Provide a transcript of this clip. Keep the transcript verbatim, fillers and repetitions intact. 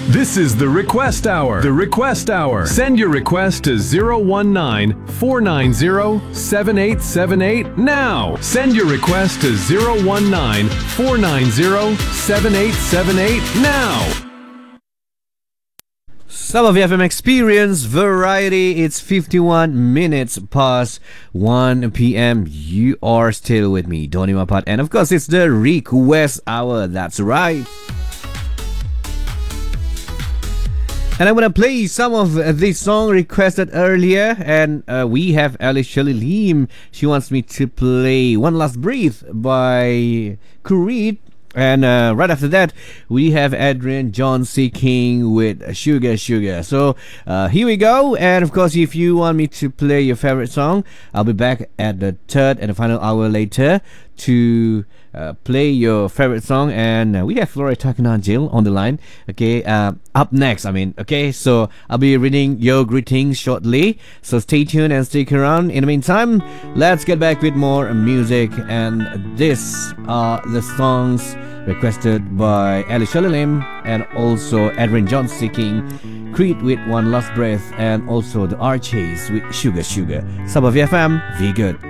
This is the Request Hour. The Request Hour. Send your request to zero one nine, four nine zero, seven eight seven eight now. Send your request to zero one nine, four nine zero, seven eight seven eight now. Sabah F M Experience Variety. It's fifty-one minutes past one p.m. You are still with me, Donny Mapat. And of course, it's the Request Hour. That's right. And I'm gonna play some of the song requested earlier, and uh, we have Alice Shirley Lim. She wants me to play One Last Breath by Creed. And uh, right after that, we have Adrian John C. King with Sugar Sugar. So uh, here we go. And of course, if you want me to play your favorite song, I'll be back at the third and the final hour later to uh, play your favorite song. And uh, we have Flora Takanajil on the line. Okay, uh, up next, I mean, okay, so I'll be reading your greetings shortly. So stay tuned and stick around. In the meantime, let's get back with more music. And this are the songs requested by Alice Shirley Lim and also Adrian John Seeking, Creed with One Last Breath, and also the Archies with Sugar Sugar. Sabah F M, be good.